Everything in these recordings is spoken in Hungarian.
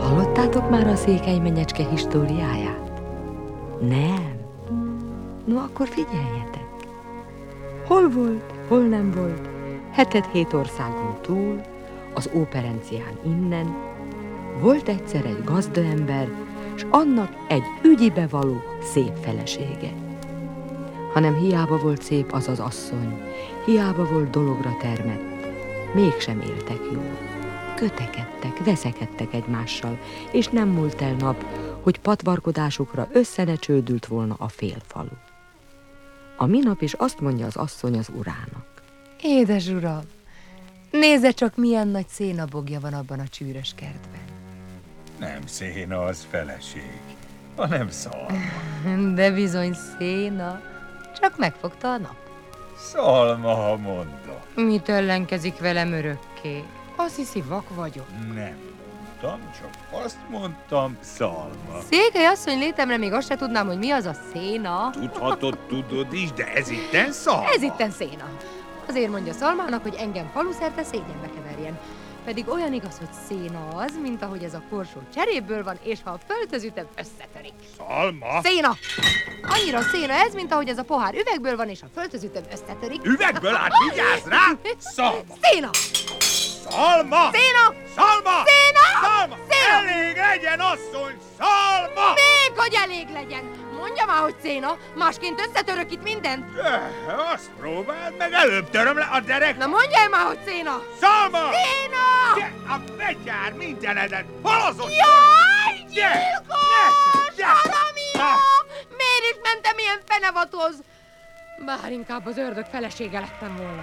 Hallottátok már a székely menyecske históriáját? Nem? No, akkor figyeljetek. Hol volt, hol nem volt, 7 országon túl, az Óperencián innen, volt egyszer egy gazdaember, s annak egy ügyibe való szép felesége. Hanem hiába volt szép az az asszony, hiába volt dologra termett, mégsem éltek jól. Kötekedtek, veszekedtek egymással, és nem múlt el nap, hogy patvarkodásukra össze ne csődült volna a félfalu. A minap is azt mondja az asszony az urának. Édes uram, nézze csak, milyen nagy szénabogja van abban a csűrös kertben. Nem széna, az feleség, hanem szalma. De bizony széna, csak megfogta a nap. Szalma, ha mondom. Mit ellenkezik velem örökké? Azt hiszi, vak vagyok. Nem mondtam, csak azt mondtam, szalma. Székely asszony létemre még azt se tudnám, hogy mi az a széna. Tudhatod, tudod is, de ez itten szalma. Ez itten széna. Azért mondja Szalmának, hogy engem faluszerte szégyenbe keverjen. Pedig olyan igaz, hogy széna az, mint ahogy ez a korsó cseréből van, és ha a földhöz ütöm, összetörik. Szalma? Széna! Annyira széna ez, mint ahogy ez a pohár üvegből van, és ha földhöz ütöm, összetörik. Üvegből át, vigyázz rá! Szalma! Széna! Szalma! Széna! Szalma! Széna! Szalma! Széna! Elég legyen, asszony! Szalma! Még hogy elég legyen! Mondja már, hogy széna, másként összetörök itt mindent. Azt próbáld meg, előbb töröm le a derek. Na mondjál már, hogy széna! Szalma! Széna! A betyár mindenedet! Hol az ott? Jaj, gyilkos! Haramia! Miért is mentem ilyen fenevathoz? Bár inkább az ördög felesége lettem volna.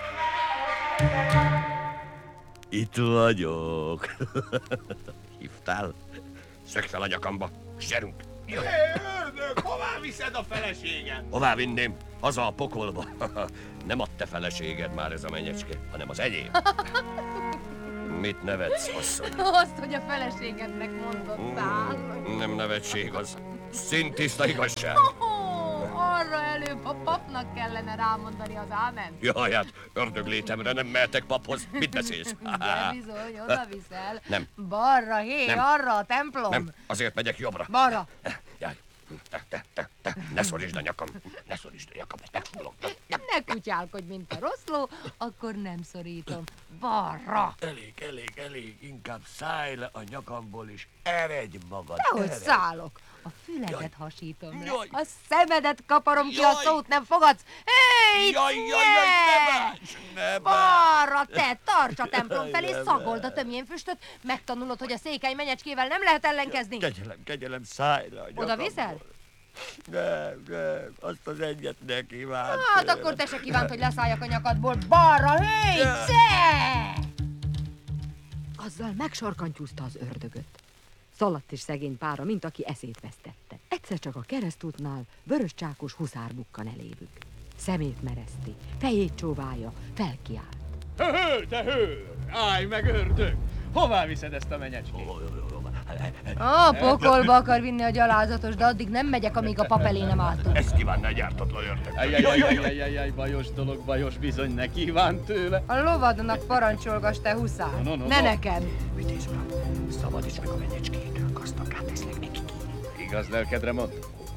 Itt vagyok. Hívtál? Szökj fel a nyakamba, zserünk. Hé, ördög, hová viszed a feleséget? Hová vinném? Haza a pokolba. Nem a te feleséged már ez a menyecske, hanem az enyém. Mit nevetsz, asszony? Azt, hogy a feleségednek mondottál. Nem nevetség, az szintiszta igazság. Arra előbb a papnak kellene rámondani az áment. Jaj, hát ördöglétemre nem mehetek paphoz. Mit beszélsz? De bizony, oda viszel. Nem. Balra, hé, Nem. arra a templom. Nem, azért megyek jobbra. Balra. Jaj, te, ne szorítsd a nyakam. Ne szorítsd a nyakam, megfogom. Ne kutyálkodj, mint a rosszló, akkor nem szorítom. Balra. Elég, inkább szállj le a nyakamból is. Eredj magad. Dehogy szállok. A füledet hasítom le. Jaj. A szemedet kaparom ki, a Jaj. szót nem fogadsz. Hé, Jaj, ne bánts, ne bánts. Balra, te, tarts a templom felé, szagold a tömjénfüstöt, megtanulod, hogy a székely menyecskével nem lehet ellenkezni. Kegyelem, szállj le a nyakamból. Oda viszel? Nem, azt az egyet ne kívánt. Hát akkor te se kívánt, hogy leszálljak a nyakadból. Balra, hé, ce! Azzal megsorkantyúzta az ördögöt. Szaladt is szegény pára, mint aki eszét vesztette. Egyszer csak a keresztútnál vörös csákos huszár bukkan elévük. Szemét mereszti, fejét csóválja, felkiált. Te hő! Állj meg, ördög! Hová viszed ezt a menyecskét? A pokolba akar vinni a gyalázatos, de addig nem megyek, amíg a pap elé nem álltunk. Ezt kívánná gyártatlan ördög. Ajjajjajjajjaj, bajos dolog, bajos, bizony ne kívánt tőle. A lovadnak parancsolgass, te huszár. No. Ne nekem. Vitéz uram, szabadíts meg a menyecskét, gazdagá tesznek neki. Igaz lelkedre mond?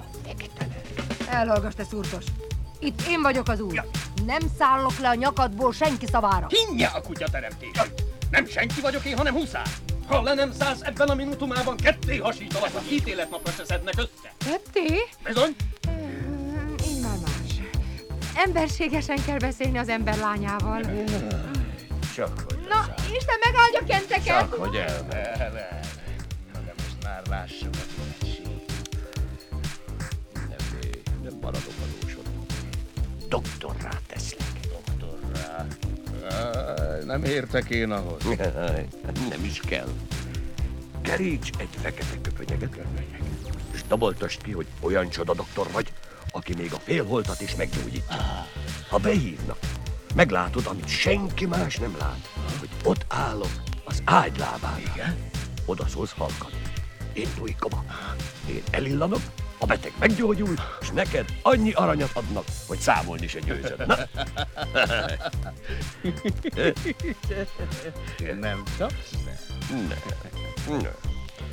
Elhallgass, te szurtos. Itt én vagyok az úr. Nem szállok le a nyakadból senki szavára. Hinnye a kutya teremtés! Nem senki vagyok én, hanem huszár! Ha le nem szállsz ebben a minutumában, ketté hasítalak, hogy ítéletnapra se szednek össze! Ketté? Bizony? Így már más. Emberségesen kell beszélni az ember lányával. Csak hogy Na, Isten megáldja kenteket! Csak hogy Na de most már lássam a különbség. Nem maradok adósodon. Doktorrá teszlek. Doktorrá. Nem értek én ahhoz. Nem is kell. Keríts egy fekete köpönyeget, és doboltasd ki, hogy olyan csoda doktor vagy, aki még a félholtat is meggyógyítja. Ha behívnak, meglátod, amit senki más nem lát, hogy ott állok az ágy lábánál. Igen? Oda szólsz halkan. Én Tujkoma. Én elillanok, a beteg meggyógyul, és neked annyi aranyat adnak, hogy számolni se győzöd. Na? Nem csapsz? Ne.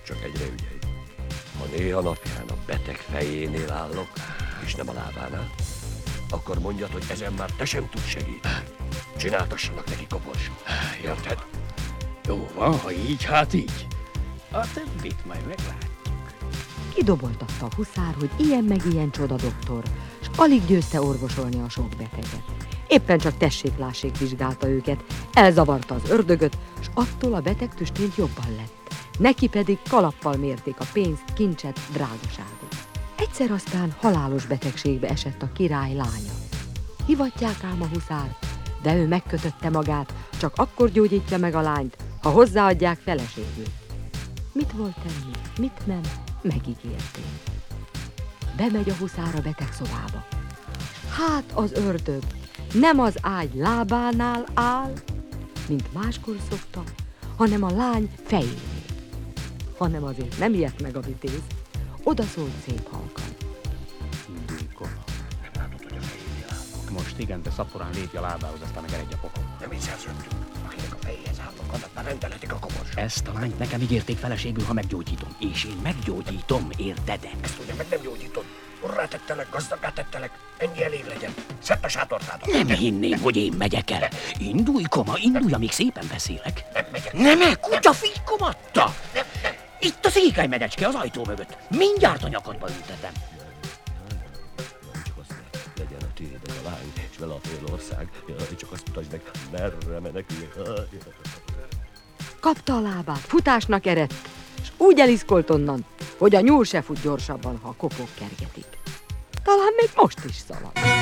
Csak egyre ügyelj. Ha néha napján a beteg fejénél állok, és nem a lábánál, akkor mondjad, hogy ezen már te sem tudsz segíteni. Csináltassanak neki koporsót. Érted? Jó van, ha így, hát így. A többit majd meglátjuk. Kidoboltatta a huszár, hogy ilyen meg ilyen csoda doktor, s alig győzte orvosolni a sok beteget. Éppen csak tessék-lássék vizsgálta őket, elzavarta az ördögöt, s attól a beteg tüstént jobban lett. Neki pedig kalappal mérték a pénzt, kincset, drágaságot. Egyszer aztán halálos betegségbe esett a király lánya. Hivatják ám a huszárt, de ő megkötötte magát, csak akkor gyógyítja meg a lányt, ha hozzáadják feleségül. Mit volt tenni, mit nem, megígérték. Bemegy a huszár a beteg szobába. Hát az ördög nem az ágy lábánál áll, mint máskor szokta, hanem a lány fejénél. Hanem azért nem ilyet meg a vitéz, oda szólt szép halkan. Indulj, Koma. Nem látod, hogy a fejénél áll. Most igen, de szaporán lépj a lábához, aztán meg eredj a pokol. Nem így szerződtünk. Akinek a fejéhez állnak, annak már rendeletik a koporsót. Ezt a lányt nekem ígérték feleségül, ha meggyógyítom. És én meggyógyítom, érted? Ezt ugye meg nem gyógyítod. Urrá tettelek, gazdagá tettelek, ennyi elég legyen. Szedd a sátortádat. Nem hinném, hogy én megyek el. Indulj, Koma, indulj, amíg szépen beszélek. Nem megyek. Nem, kutyafigy, komatta! Itt a székelymedecske az ajtó mögött. Mindjárt a nyakadba ültetem. Legyen a tiéd ez a lány, és vele a fél ország. Jaj, csak azt mutasd meg, merre menekülj. Kapta a lábát, futásnak eredt, és úgy eliszkolt onnan, hogy a nyúl se fut gyorsabban, ha a kopók kergetik. Talán még most is szalad.